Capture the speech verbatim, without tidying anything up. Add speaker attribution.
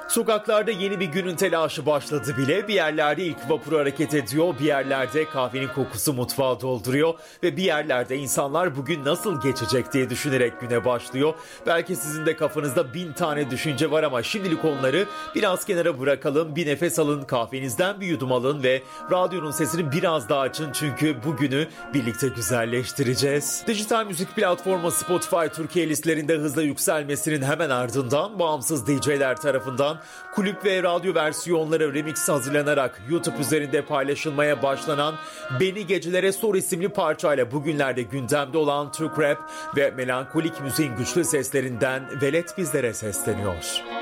Speaker 1: Sokaklarda yeni bir günün telaşı başladı bile. Bir yerlerde ilk vapur hareket ediyor, bir yerlerde kahvenin kokusu mutfağı dolduruyor ve bir yerlerde insanlar bugün nasıl geçecek diye düşünerek güne başlıyor. Belki sizin de kafanızda bin tane düşünce var ama şimdilik onları biraz kenara bırakalım. Bir nefes alın, kahvenizden bir yudum alın ve radyonun sesini biraz daha açın çünkü bugünü birlikte güzelleştireceğiz. Dijital müzik platformu Spotify Türkiye listelerinde hızla yükselmesinin hemen ardından bağımsız D J'ler tarafından kulüp ve radyo versiyonları remix hazırlanarak YouTube üzerinde paylaşılmaya başlanan Beni Gecelere Sor isimli parçayla bugünlerde gündemde olan Türk rap ve melankolik müziğin güçlü seslerinden Velet bizlere sesleniyor.